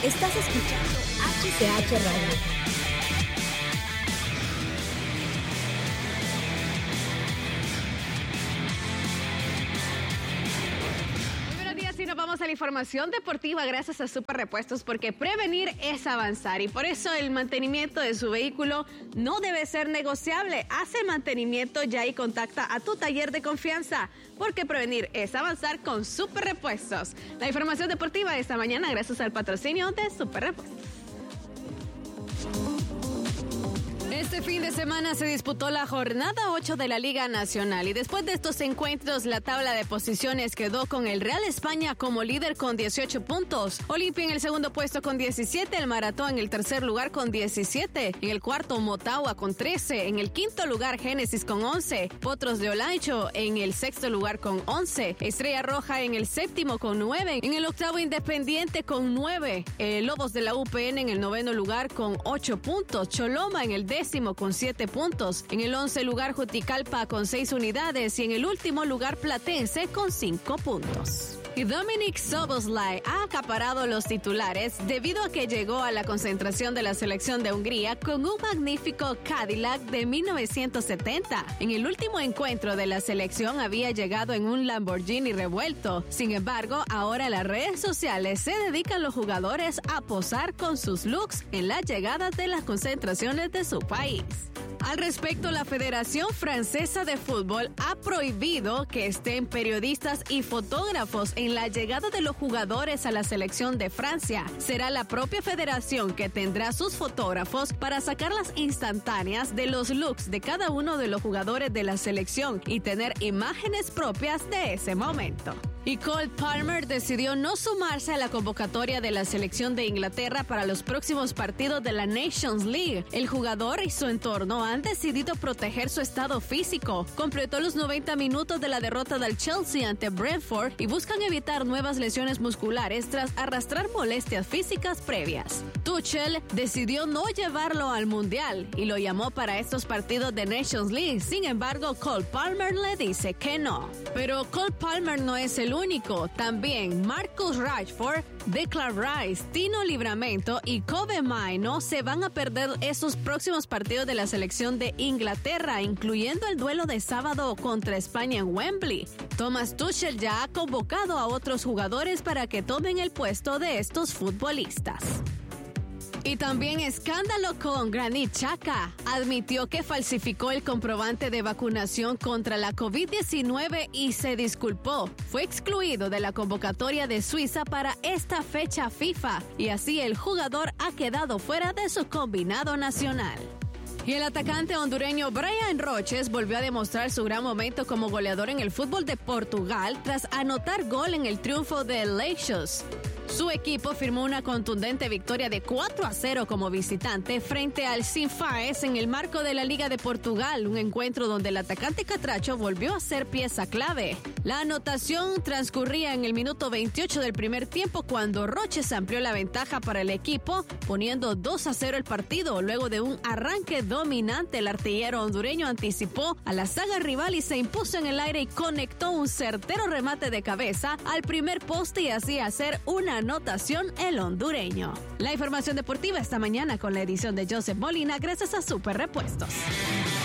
Estás escuchando HCH Radio. Vamos a la información deportiva gracias a Super Repuestos, porque prevenir es avanzar y por eso el mantenimiento de su vehículo no debe ser negociable. Hace el mantenimiento ya y contacta a tu taller de confianza, porque prevenir es avanzar con Super Repuestos. La información deportiva de esta mañana gracias al patrocinio de Super Repuestos. Este fin de semana se disputó la jornada 8 de la Liga Nacional y después de estos encuentros la tabla de posiciones quedó con el Real España como líder con 18 puntos, Olimpia en el segundo puesto con 17, el Maratón en el tercer lugar con 17, en el cuarto Motagua con 13, en el quinto lugar Génesis con 11, Potros de Olancho en el sexto lugar con 11, Estrella Roja en el séptimo con 9, en el octavo Independiente con 9, Lobos de la UPN en el noveno lugar con 8 puntos, Choloma en el décimo con 7 puntos. En el 11 lugar Juticalpa con 6 unidades y en el último lugar Platense con 5 puntos. Y Dominik Szoboszlai ha acaparado los titulares debido a que llegó a la concentración de la selección de Hungría con un magnífico Cadillac de 1970. En el último encuentro de la selección había llegado en un Lamborghini revuelto. Sin embargo, ahora las redes sociales se dedican los jugadores a posar con sus looks en la llegada de las concentraciones de su país. Al respecto, la Federación Francesa de Fútbol ha prohibido que estén periodistas y fotógrafos en la llegada de los jugadores a la selección de Francia. Será la propia federación que tendrá sus fotógrafos para sacar las instantáneas de los looks de cada uno de los jugadores de la selección y tener imágenes propias de ese momento. Y Cole Palmer decidió no sumarse a la convocatoria de la selección de Inglaterra para los próximos partidos de la Nations League. El jugador y su entorno han decidido proteger su estado físico. Completó los 90 minutos de la derrota del Chelsea ante Brentford y buscan evitar nuevas lesiones musculares tras arrastrar molestias físicas previas. Tuchel decidió no llevarlo al Mundial y lo llamó para estos partidos de Nations League. Sin embargo, Cole Palmer le dice que no. Pero Cole Palmer no es el único. También Marcus Rashford, Declan Rice, Tino Livramento y Kobe Mainoo se van a perder esos próximos partidos de la selección de Inglaterra, incluyendo el duelo de sábado contra España en Wembley. Thomas Tuchel ya ha convocado a otros jugadores para que tomen el puesto de estos futbolistas. Y también escándalo con Granit Xhaka. Admitió que falsificó el comprobante de vacunación contra la COVID-19 y se disculpó. Fue excluido de la convocatoria de Suiza para esta fecha FIFA y así el jugador ha quedado fuera de su combinado nacional. Y el atacante hondureño Brian Roches volvió a demostrar su gran momento como goleador en el fútbol de Portugal tras anotar gol en el triunfo de Leixos. Su equipo firmó una contundente victoria de 4-0 como visitante frente al Sinfães en el marco de la Liga de Portugal, un encuentro donde el atacante catracho volvió a ser pieza clave. La anotación transcurría en el minuto 28 del primer tiempo cuando Roches amplió la ventaja para el equipo, poniendo 2-0 el partido. Luego de un arranque dominante, el artillero hondureño anticipó a la saga rival y se impuso en el aire y conectó un certero remate de cabeza al primer poste y así hacer una anotación el hondureño. La información deportiva esta mañana con la edición de Joseph Molina gracias a Super Repuestos.